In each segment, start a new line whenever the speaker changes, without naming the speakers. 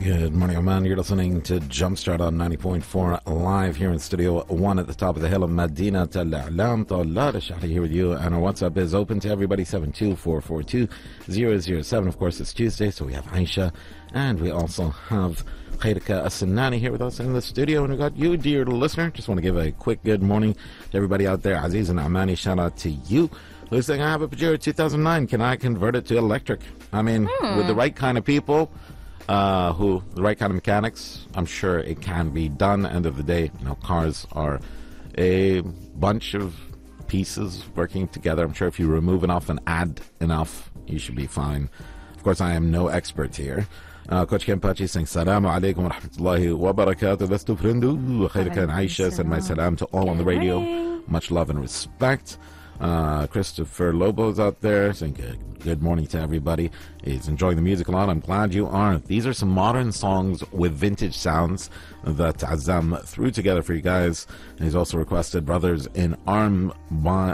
Good morning, Oman. You're listening to Jumpstart on 90.4 live here in Studio 1 at the top of the hill of Medina Al-A'lam. Talal Shahri here with you, and our WhatsApp is open to everybody, 72442-007. Of course, it's Tuesday, so we have Aisha, and we also have Khairika As-Sinani here with us in the studio. And we got you, dear listener. Just want to give a quick good morning to everybody out there. Aziz and Amani, shout out to you. Who's saying, I have a Pajero 2009. Can I convert it to electric? I mean, with the right kind of people, the right kind of mechanics, I'm sure it can be done. End of the day, cars are a bunch of pieces working together. I'm sure if you remove enough and add enough, you should be fine. Of course, I am no expert here. Coach Kempachi saying, Salaam alaikum wa rahmatullahi wa barakatuh. Lestu friendu. Khairika and Aisha send my salam to all on the radio. Much love and respect. Christopher Lobo's out there saying good morning to everybody. He's enjoying the music a lot. I'm glad you are. These are some modern songs with vintage sounds that Azam threw together for you guys. And he's also requested Brothers in Arms by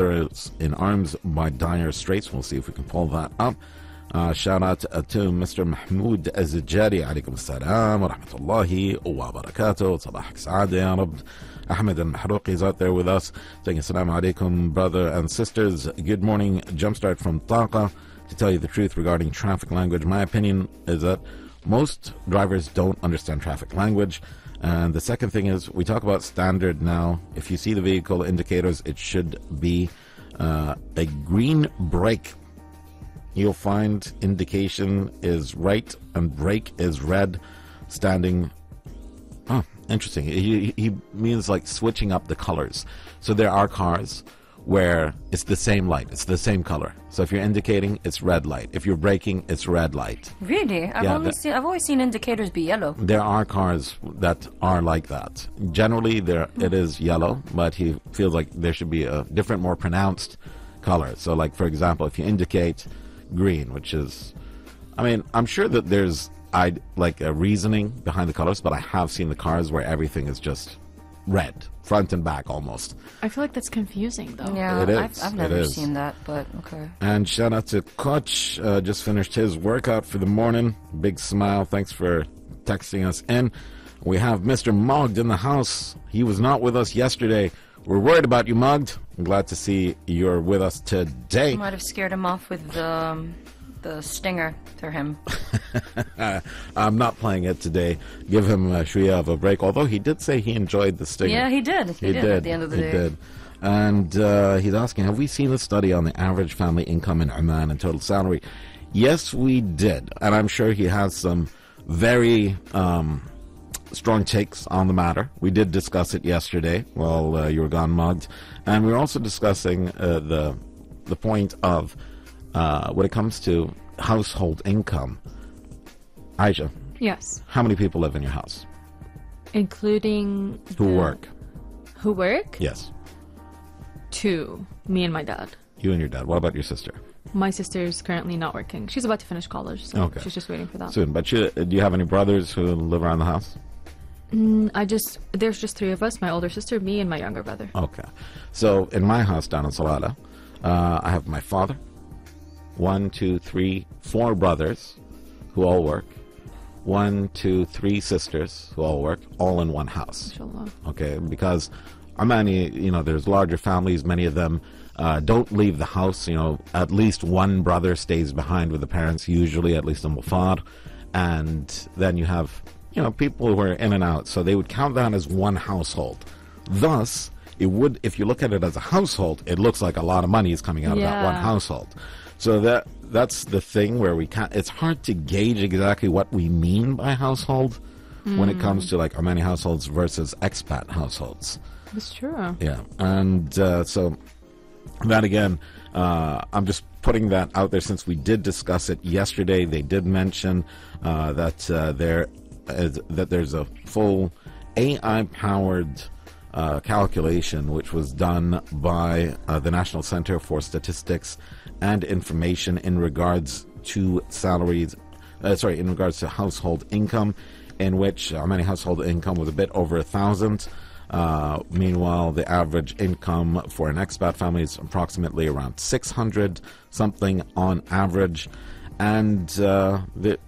Dire Straits. We'll see if we can pull that up. Shout out to Mr. Mahmoud Azjari. Alaikum salam wa rahmatullahi wa barakatuh. Sabahak Saada ya Rabb. Ahmed Al-Mahrouqi is out there with us saying assalamu alaikum, brother and sisters. Good morning, Jumpstart from Taqa. To tell you the truth regarding traffic language, my opinion is that most drivers don't understand traffic language. And the second thing is, we talk about standard now. If you see the vehicle indicators, it should be a green brake. You'll find indication is right and brake is red, standing. Oh, interesting. He means like switching up the colors. So there are cars where it's the same light, it's the same color. So if you're indicating, it's red light. If you're braking, it's red light.
Really? I've always seen indicators be yellow.
There are cars that are like that. Generally, it is yellow, but he feels like there should be a different, more pronounced color. So, like for example, if you indicate green, which is, I'm sure that there's like a reasoning behind the colors, but I have seen the cars where everything is just red, front and back almost.
I feel like that's confusing though.
Yeah,
it is.
I've never seen that, but okay.
And shout out to Coach, just finished his workout for the morning. Big smile. Thanks for texting us in. We have Mr. Mugged in the house. He was not with us yesterday. We're worried about you, Mugged. I'm glad to see you're with us today.
You might have scared him off with the stinger to him.
I'm not playing it today. Give him a shriya of a break. Although he did say he enjoyed the stinger.
Yeah, he did. He did at the end of the day.
He did. And he's asking, have we seen a study on the average family income in Oman and total salary? Yes, we did. And I'm sure he has some very strong takes on the matter. We did discuss it yesterday while you were gone, Mugged. And we were also discussing the point of when it comes to household income. Aisha.
Yes.
How many people live in your house?
Including
Who work?
Who work?
Yes.
2. Me and my dad.
You and your dad. What about your sister?
My sister's currently not working. She's about to finish college, so she's just waiting for that.
Soon. But do you have any brothers who live around the house?
There's just 3 of us, my older sister, me, and my younger brother.
Okay. So in my house down in Salalah, I have my father, 1, 2, 3, 4 brothers who all work, 1, 2, 3 sisters who all work, all in one house.
Inshallah.
Okay, because Omani, there's larger families. Many of them don't leave the house. At least one brother stays behind with the parents, usually at least in Mufar, and then you have people who are in and out. So they would count that as one household. Thus, it would, if you look at it as a household, it looks like a lot of money is coming out of that one household. So that's the thing where we can't. It's hard to gauge exactly what we mean by household when it comes to like Omani households versus expat households.
That's true.
Yeah, and so that again, I'm just putting that out there since we did discuss it yesterday. They did mention that there's a full AI-powered calculation which was done by the National Center for Statistics and Information in regards to salaries, in regards to household income, in which Omani household income was a bit over 1,000. Meanwhile, the average income for an expat family is approximately around 600 something on average. And